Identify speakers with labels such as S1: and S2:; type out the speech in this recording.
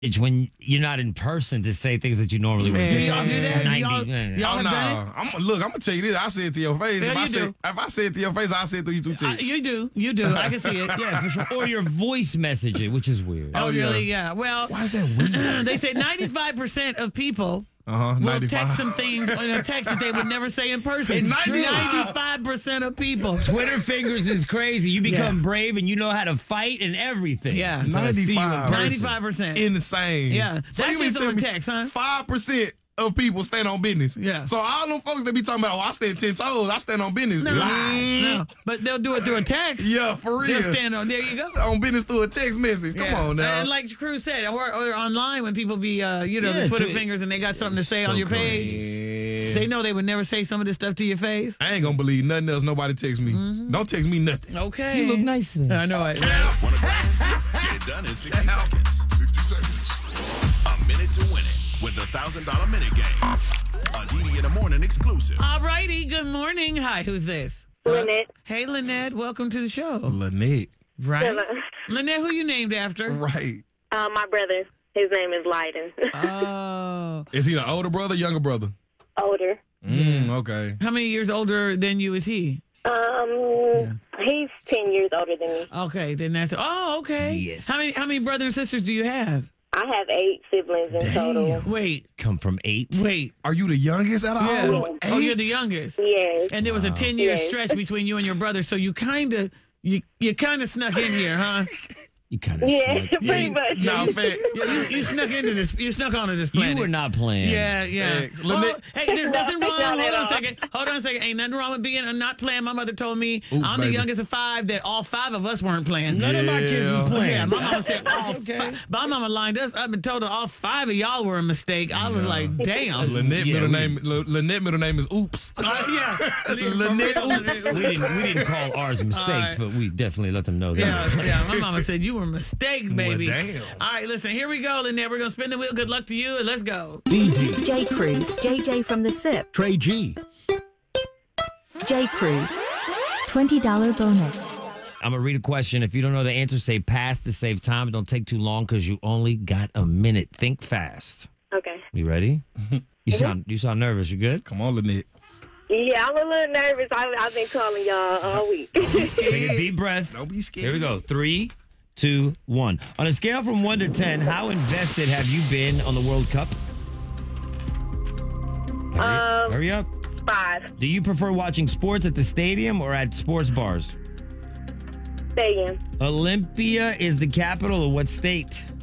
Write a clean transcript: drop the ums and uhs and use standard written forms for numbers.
S1: It's when you're not in person to say things that you normally would
S2: Man.
S1: say.
S2: Do y'all
S3: do that?
S1: 90,
S3: Y'all have done it?
S2: I'm gonna tell you this. I say it to your face.
S3: Yeah,
S2: If I say it to your face, I say it through you two teeth.
S3: You do. I can see it.
S1: Yeah, for sure. Or your voice message it, which is weird.
S3: Oh,
S2: yeah.
S3: really? Yeah. Well,
S2: Why is that weird?
S3: they say 95% of people will
S2: 95.
S3: text some things in a text that they would never say in person.
S1: It's true.
S3: 95% of people.
S1: Twitter fingers is crazy. You become
S3: Yeah.
S1: brave and you know how to fight and everything.
S3: Yeah.
S1: Until I see you in
S2: 95.
S1: person.
S3: 95%.
S2: Insane.
S3: Yeah.
S2: So
S3: That's
S2: you mean
S3: just
S2: tell
S3: on
S2: me
S3: text, huh?
S2: 5% of people stand on business.
S3: Yeah.
S2: So all them folks that be talking about, I stand 10 toes, I stand on business.
S3: No, no. But they'll do it through a text.
S2: Yeah, for real.
S3: They'll stand on. There you go.
S2: On business through a text message. Come
S3: Yeah.
S2: on now.
S3: And like Cruz said, or online when people be, the
S1: Yeah,
S3: Twitter
S1: tweet-
S3: fingers and they got something to say
S1: so
S3: on your page.
S2: Yeah.
S3: They know they would never say some of this stuff to your face.
S2: I ain't gonna believe nothing else nobody texts me. Don't text me nothing.
S3: Okay.
S1: You look nice today.
S3: I know it.
S4: Want to get it done in 60 seconds. 60 seconds. A minute to win it with the $1,000 minute game. A DD in the morning exclusive.
S3: All righty. Good morning. Hi, who's this?
S5: Lynette.
S3: Hey, Lynette. Welcome to the show.
S2: Lynette.
S3: Right?
S5: Hello.
S3: Lynette, who you named after?
S2: Right.
S5: My brother. His name is Lyden.
S3: Oh.
S2: Is he the older brother, younger brother?
S5: Older.
S2: Okay.
S3: How many years older than you is he?
S5: He's 10 years older than me.
S3: Okay, then that's. Oh, okay.
S1: Yes.
S3: How many brothers and sisters do you have?
S5: I have 8 siblings in total.
S3: Wait.
S1: Come from 8.
S3: Wait.
S2: Are you the youngest out of all of them?
S3: Oh, you're the
S2: 8?
S3: youngest.
S5: Yes.
S3: And there was a 10-year
S5: Yes.
S3: stretch between you and your brother, so you kind of snuck in here, huh?
S1: You kind of
S5: Yeah, pretty much.
S2: Nah, facts.
S3: Yeah, you snuck into this. You snuck onto this planet.
S1: You were not playing.
S3: Yeah.
S2: Facts.
S3: Oh,
S2: Lynette-
S3: hey, there's nothing wrong.
S5: Not at
S3: Hold on a second. Ain't nothing wrong with being not playing. My mother told me I'm the
S2: baby.
S3: youngest of 5. That all 5 of us weren't playing.
S1: None of my kids
S2: Yeah.
S1: was playing.
S3: Yeah, my mama said all
S1: okay.
S3: 5. My mama lined us up and told her all 5 of y'all were a mistake. I was like, damn.
S2: Lynette
S1: Yeah,
S2: Lynette middle name is Oops.
S3: Yeah.
S2: Lynette Oops.
S1: We didn't call ours mistakes,
S3: right.
S1: but we definitely let them know that.
S3: Yeah. My mama said you were a mistake, baby.
S2: damn.
S3: All right, listen, here we go, Lynette. We're going to spin the wheel. Good luck to you, and let's go.
S6: DD,
S7: J. Cruz, JJ from the SIP.
S6: Trey G,
S7: J. Cruz.
S8: $20 bonus.
S1: I'm going to read a question. If you don't know the answer, say pass to save time. Don't take too long because you only got a minute. Think fast.
S5: Okay.
S1: You ready? You sound nervous. You good?
S2: Come on, Lynette.
S5: Yeah, I'm a little nervous. I've been calling y'all all week.
S1: Take a deep breath.
S2: Don't be scared.
S1: Here we go. 3, 2, 1. On a scale from 1 to 10, how invested have you been on the World Cup? Hurry up.
S5: 5.
S1: Do you prefer watching sports at the stadium or at sports bars?
S5: Stadium.
S1: Olympia is the capital of what state?